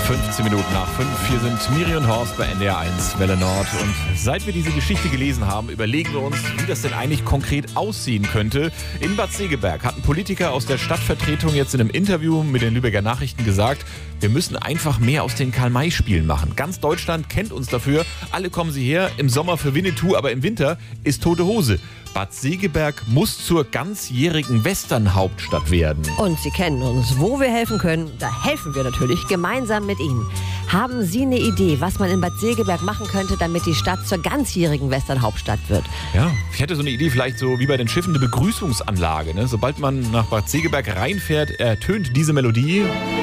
15 Minuten nach 5. Hier sind Miri und Horst bei NDR 1 Welle Nord. Und seit wir diese Geschichte gelesen haben, überlegen wir uns, wie das denn eigentlich konkret aussehen könnte. In Bad Segeberg hat ein Politiker aus der Stadtvertretung jetzt in einem Interview mit den Lübecker Nachrichten gesagt, wir müssen einfach mehr aus den Karl-May-Spielen machen. Ganz Deutschland kennt uns dafür. Alle kommen sie her. Im Sommer für Winnetou, aber im Winter ist tote Hose. Bad Segeberg muss zur ganzjährigen Western-Hauptstadt werden. Und Sie kennen uns. Wo wir helfen können, da helfen wir natürlich gemeinsam mit Ihnen. Haben Sie eine Idee, was man in Bad Segeberg machen könnte, damit die Stadt zur ganzjährigen Western-Hauptstadt wird? Ja, ich hätte so eine Idee, vielleicht so wie bei den Schiffen, eine Begrüßungsanlage. Ne? Sobald man nach Bad Segeberg reinfährt, ertönt diese Melodie.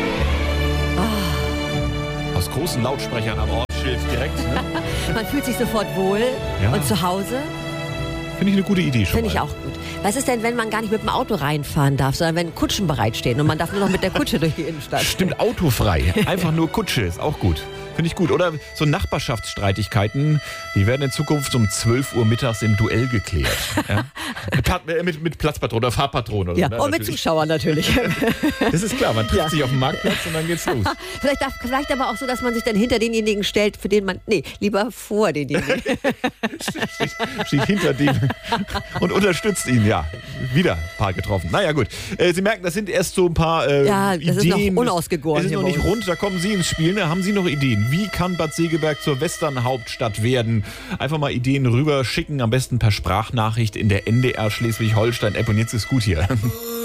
Aus großen Lautsprechern am Ortsschild direkt. Ne? Man fühlt sich sofort wohl und zu Hause. Finde ich eine gute Idee schon. Finde ich auch gut. Was ist denn, wenn man gar nicht mit dem Auto reinfahren darf, sondern wenn Kutschen bereitstehen und man darf nur noch mit der Kutsche durch die Innenstadt? Stimmt, autofrei. Einfach nur Kutsche ist auch gut. Finde ich gut. Oder so Nachbarschaftsstreitigkeiten, die werden in Zukunft um 12 Uhr mittags im Duell geklärt. Ja? Mit Platzpatronen oder Fahrpatronen. Oder ja, so, ne? und mit Zuschauern natürlich. Das ist klar, man trifft sich auf dem Marktplatz und dann geht's los. Vielleicht aber auch so, dass man sich dann hinter denjenigen stellt, für den man... Nee, lieber vor denjenigen. Steht hinter dem und unterstützt ihn, ja. Wieder ein paar getroffen. Naja, gut. Sie merken, das sind erst so ein paar das Ideen. ist noch unausgegoren. Es ist noch nicht rund, da kommen Sie ins Spiel. Ne? Haben Sie noch Ideen? Wie kann Bad Segeberg zur Western-Hauptstadt werden? Einfach mal Ideen rüber schicken, am besten per Sprachnachricht in der NDR Schleswig-Holstein-App. Und jetzt ist gut hier.